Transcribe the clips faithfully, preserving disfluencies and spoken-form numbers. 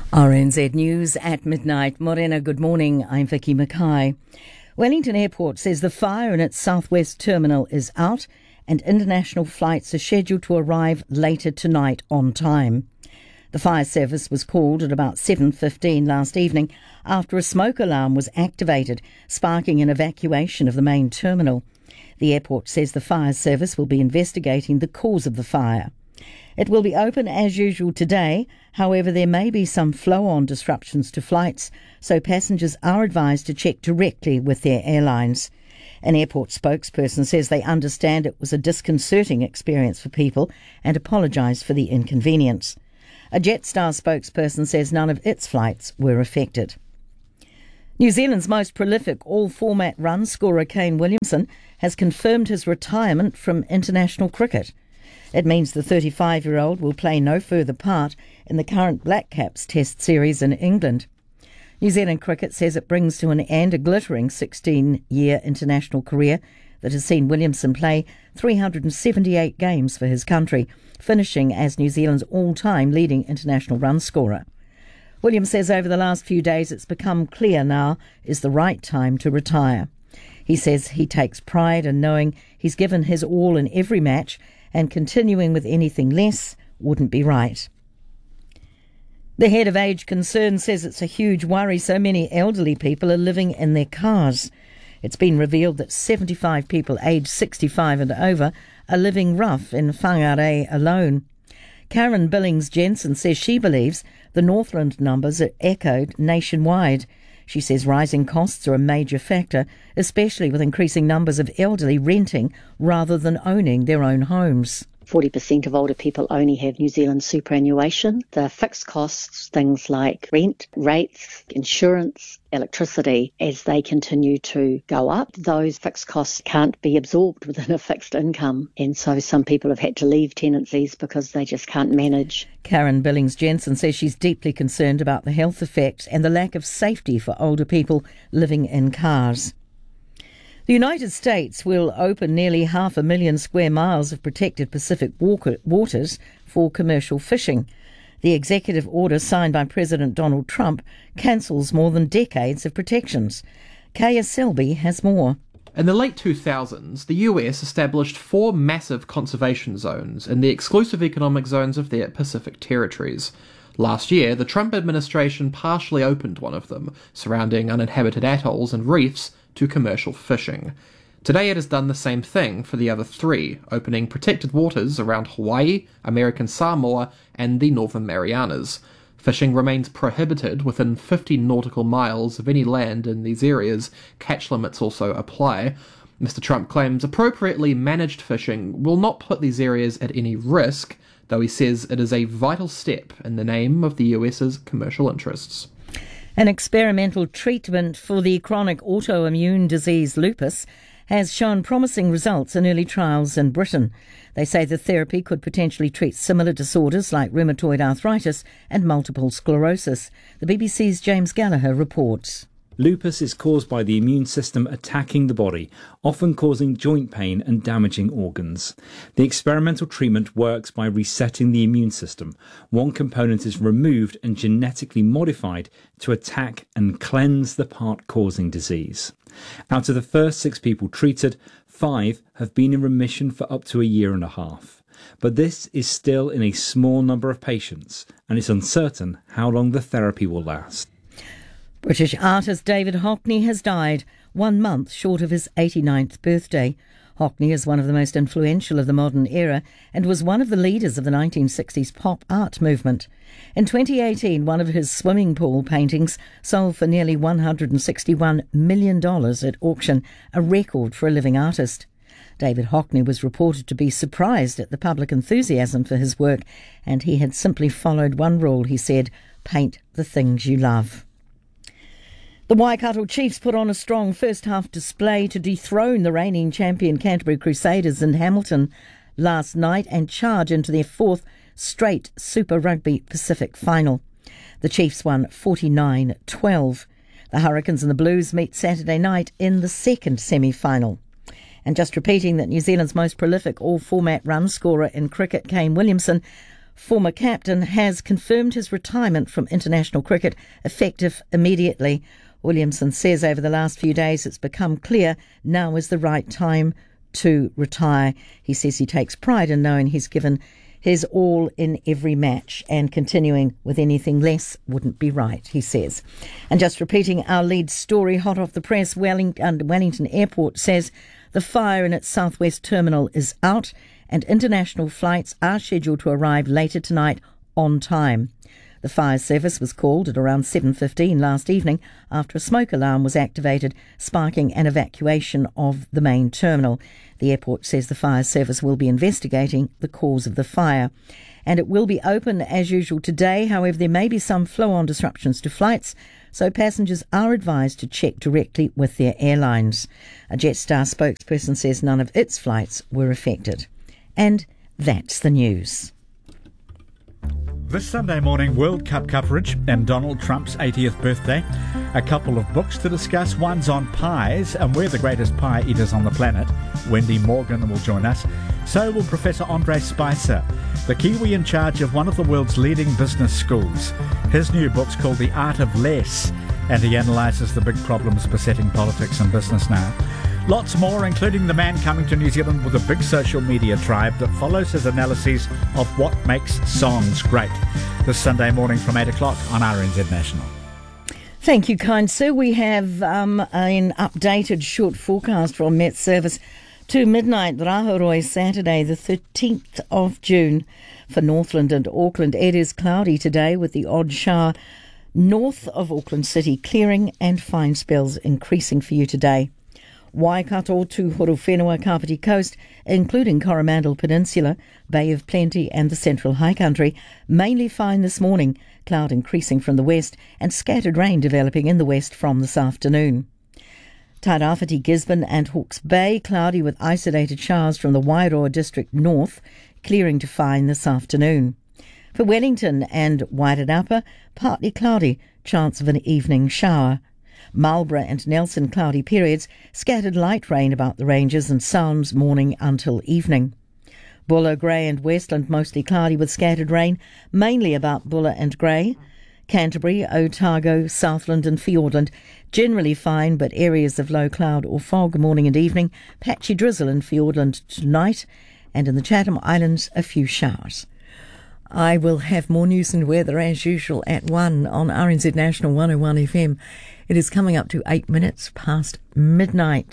R N Z News at midnight. Morena, good morning. I'm Vicky Mackay. Wellington Airport says the fire in its southwest terminal is out and international flights are scheduled to arrive later tonight on time. The fire service was called at about seven fifteen last evening after a smoke alarm was activated, sparking an evacuation of the main terminal. The airport says the fire service will be investigating the cause of the fire. It will be open as usual today. However, there may be some flow-on disruptions to flights, so passengers are advised to check directly with their airlines. An airport spokesperson says they understand it was a disconcerting experience for people and apologise for the inconvenience. A Jetstar spokesperson says none of its flights were affected. New Zealand's most prolific all-format run scorer Kane Williamson has confirmed his retirement from international cricket. It means the thirty-five-year-old will play no further part in the current Black Caps Test series in England. New Zealand Cricket says it brings to an end a glittering sixteen-year international career that has seen Williamson play three hundred seventy-eight games for his country, finishing as New Zealand's all-time leading international run scorer. Williams says over the last few days it's become clear now is the right time to retire. He says he takes pride in knowing he's given his all in every match, and continuing with anything less wouldn't be right. The head of Age Concern says it's a huge worry so many elderly people are living in their cars. It's been revealed that seventy-five people aged sixty-five and over are living rough in Whangarei alone. Karen Billings-Jensen says she believes the Northland numbers are echoed nationwide. She says rising costs are a major factor, especially with increasing numbers of elderly renting rather than owning their own homes. forty percent of older people only have New Zealand superannuation. The fixed costs, things like rent, rates, insurance, electricity, as they continue to go up, those fixed costs can't be absorbed within a fixed income. And so some people have had to leave tenancies because they just can't manage. Karen Billings-Jensen says she's deeply concerned about the health effects and the lack of safety for older people living in cars. The United States will open nearly half a million square miles of protected Pacific waters for commercial fishing. The executive order signed by President Donald Trump cancels more than decades of protections. Kaya Selby has more. In the late two thousands, the U S established four massive conservation zones in the exclusive economic zones of their Pacific territories. Last year, the Trump administration partially opened one of them, surrounding uninhabited atolls and reefs to commercial fishing. Today it has done the same thing for the other three, opening protected waters around Hawaii, American Samoa, and the Northern Marianas. Fishing remains prohibited within fifty nautical miles of any land in these areas. Catch limits also apply. Mister Trump claims appropriately managed fishing will not put these areas at any risk, though he says it is a vital step in the name of the U S's commercial interests. An experimental treatment for the chronic autoimmune disease lupus has shown promising results in early trials in Britain. They say the therapy could potentially treat similar disorders like rheumatoid arthritis and multiple sclerosis. The B B C's James Gallagher reports. Lupus is caused by the immune system attacking the body, often causing joint pain and damaging organs. The experimental treatment works by resetting the immune system. One component is removed and genetically modified to attack and cleanse the part causing disease. Out of the first six people treated, five have been in remission for up to a year and a half. But this is still in a small number of patients, and it's uncertain how long the therapy will last. British artist David Hockney has died, one month short of his eighty-ninth birthday. Hockney is one of the most influential of the modern era and was one of the leaders of the nineteen sixties pop art movement. In twenty eighteen, one of his swimming pool paintings sold for nearly one hundred sixty-one million dollars at auction, a record for a living artist. David Hockney was reported to be surprised at the public enthusiasm for his work, and he had simply followed one rule, he said: paint the things you love. The Waikato Chiefs put on a strong first-half display to dethrone the reigning champion Canterbury Crusaders in Hamilton last night and charge into their fourth straight Super Rugby Pacific final. The Chiefs won forty-nine twelve. The Hurricanes and the Blues meet Saturday night in the second semi-final. And just repeating that New Zealand's most prolific all-format run scorer in cricket, Kane Williamson, former captain, has confirmed his retirement from international cricket, effective immediately. Williamson says over the last few days it's become clear now is the right time to retire. He says he takes pride in knowing he's given his all in every match, and continuing with anything less wouldn't be right, he says. And just repeating our lead story, hot off the press, Wellington, Wellington Airport says the fire in its southwest terminal is out and international flights are scheduled to arrive later tonight on time. The fire service was called at around seven fifteen last evening after a smoke alarm was activated, sparking an evacuation of the main terminal. The airport says the fire service will be investigating the cause of the fire. And it will be open as usual today. However, there may be some flow-on disruptions to flights, so passengers are advised to check directly with their airlines. A Jetstar spokesperson says none of its flights were affected. And that's the news. This Sunday morning, World Cup coverage and Donald Trump's eightieth birthday. A couple of books to discuss. One's on pies, and we're the greatest pie eaters on the planet. Wendy Morgan will join us. So will Professor Andre Spicer, the Kiwi in charge of one of the world's leading business schools. His new book's called The Art of Less, and he analyses the big problems besetting politics and business now. Lots more, including the man coming to New Zealand with a big social media tribe that follows his analyses of what makes songs great. This Sunday morning from eight o'clock on R N Z National. Thank you, kind sir. We have um, an updated short forecast from Met Service to midnight, Rahoroi, Saturday the thirteenth of June for Northland and Auckland. It is cloudy today with the odd shower north of Auckland City clearing and fine spells increasing for you today. Waikato to Horowhenua Kapiti Coast, including Coromandel Peninsula, Bay of Plenty and the Central High Country, mainly fine this morning, cloud increasing from the west and scattered rain developing in the west from this afternoon. Tairāwhiti, Gisborne and Hawke's Bay, cloudy with isolated showers from the Wairoa district north, clearing to fine this afternoon. For Wellington and Wairarapa, partly cloudy, chance of an evening shower. Marlborough and Nelson, cloudy periods, scattered light rain about the ranges and Sounds morning until evening. Buller, Grey and Westland mostly cloudy with scattered rain, mainly about Buller and Grey. Canterbury, Otago, Southland and Fiordland, generally fine but areas of low cloud or fog morning and evening, patchy drizzle in Fiordland tonight, and in the Chatham Islands a few showers. I will have more news and weather as usual at one on R N Z National one oh one F M. It is coming up to eight minutes past midnight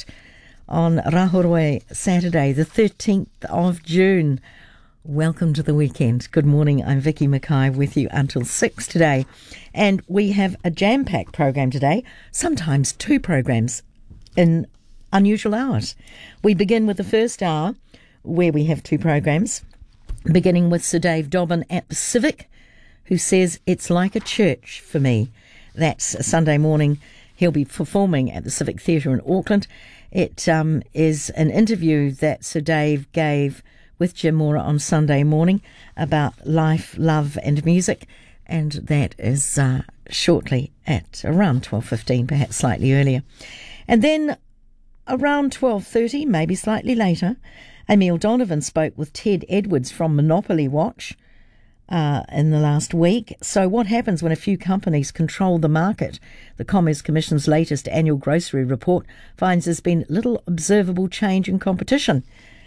on Rahoroi, Saturday, the thirteenth of June. Welcome to the weekend. Good morning. I'm Vicky Mackay with you until six today. And we have a jam-packed program today, sometimes two programs in unusual hours. We begin with the first hour, where we have two programs, beginning with Sir Dave Dobbin at the Civic, who says it's like a church for me. That's a Sunday morning. He'll be performing at the Civic Theatre in Auckland. It um, is an interview that Sir Dave gave with Jim Mora on Sunday morning about life, love and music, and that is uh, shortly at around twelve fifteen, perhaps slightly earlier. And then around twelve thirty, maybe slightly later, Emile Donovan spoke with Ted Edwards from Monopoly Watch Uh, in the last week. So what happens when a few companies control the market? The Commerce Commission's latest annual grocery report finds there's been little observable change in competition.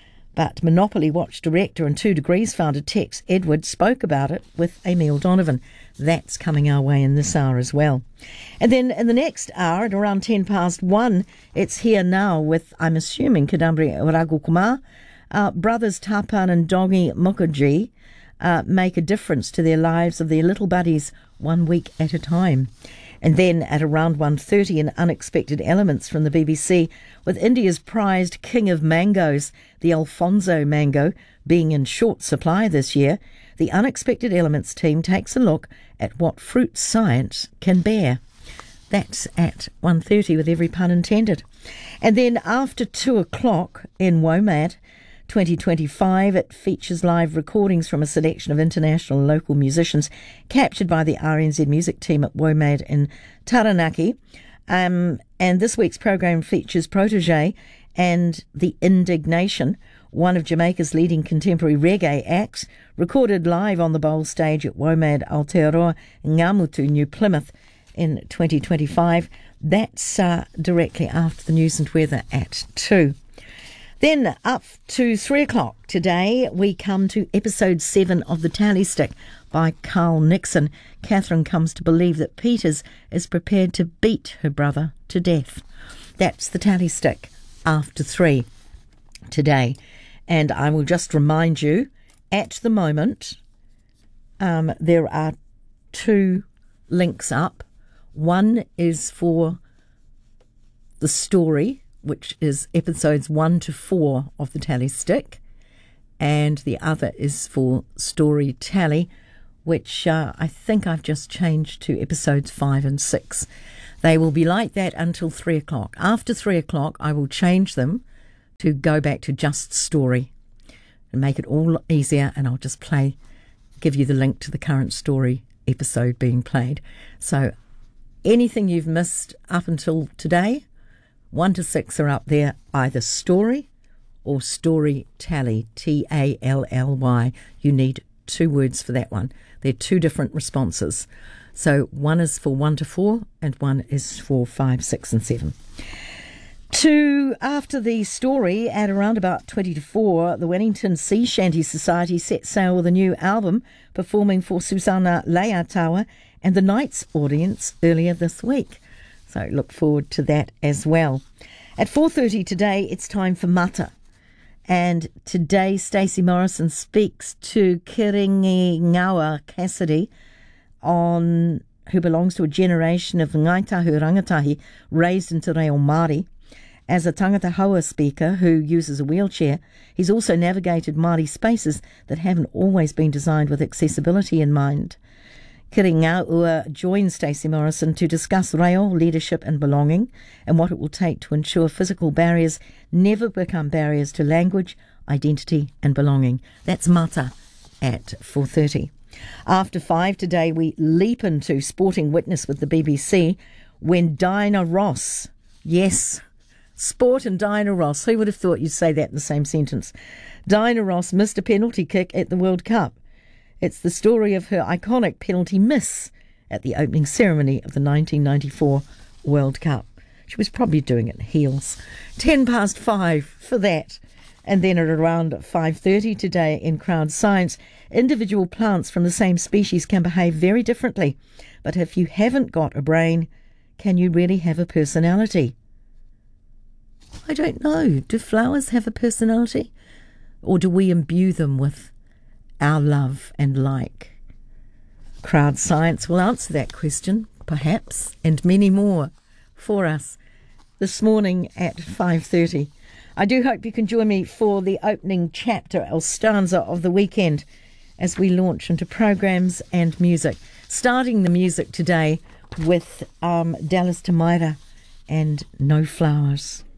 But Monopoly Watch director and Two Degrees founder Tex Edwards spoke about it with Emile Donovan. That's coming our way in this hour as well. And then in the next hour, at around ten past one, it's Here Now with, I'm assuming, Kadambri Ragukumar, uh, brothers Tapan and Doggy Mukherjee, Uh, make a difference to their lives of their little buddies one week at a time. And then at around one thirty, in Unexpected Elements from the B B C, with India's prized king of mangoes, the Alfonso mango, being in short supply this year, the Unexpected Elements team takes a look at what fruit science can bear. That's at one thirty with every pun intended. And then after two o'clock in WOMAD, twenty twenty-five, it features live recordings from a selection of international and local musicians captured by the R N Z music team at WOMAD in Taranaki. Um, and this week's program features Protégé and The Indignation, one of Jamaica's leading contemporary reggae acts, recorded live on the bowl stage at WOMAD Aotearoa Ngamutu, New Plymouth in twenty twenty-five. That's uh, directly after the news and weather at two. Then up to three o'clock today, we come to episode seven of The Tally Stick by Carl Nixon. Catherine comes to believe that Peters is prepared to beat her brother to death. That's The Tally Stick after three today. And I will just remind you, at the moment, um, there are two links up. One is for the story, which is episodes one to four of The Tally Stick, and the other is for Story Tally, which uh, I think I've just changed to episodes five and six. They will be like that until three o'clock. After three o'clock, I will change them to go back to just story and make it all easier, and I'll just play, give you the link to the current story episode being played. So anything you've missed up until today, one to six are up there, either story or story tally, T A L L Y. You need two words for that one. They're two different responses. So one is for one to four and one is for five, six and seven. To after the story, at around about twenty to four, the Wellington Sea Shanty Society set sail with a new album, performing for Susana Leatawa and the Knights audience earlier this week. So look forward to that as well. At four thirty today, it's time for Mata. And today, Stacey Morrison speaks to Kiringawa Cassidy, on who belongs to a generation of Ngaitahu rangatahi raised in Te Reo Māori. As a tangata haua speaker who uses a wheelchair, he's also navigated Māori spaces that haven't always been designed with accessibility in mind. Kiringawa joins Stacey Morrison to discuss reo, leadership and belonging, and what it will take to ensure physical barriers never become barriers to language, identity and belonging. That's Mata at four thirty. After five today, we leap into Sporting Witness with the B B C when Diana Ross, yes, Sport and Diana Ross, who would have thought you'd say that in the same sentence? Diana Ross missed a penalty kick at the World Cup. It's the story of her iconic penalty miss at the opening ceremony of the nineteen ninety-four World Cup. She was probably doing it in heels. Ten past five for that. And then at around five thirty today in Crowd Science, individual plants from the same species can behave very differently. But if you haven't got a brain, can you really have a personality? I don't know. Do flowers have a personality? Or do we imbue them with our love and like? Crowd Science will answer that question, perhaps, and many more for us this morning at five thirty. I do hope you can join me for the opening chapter or stanza of the weekend as we launch into programs and music. Starting the music today with um, Dallas Tamaira and No Flowers.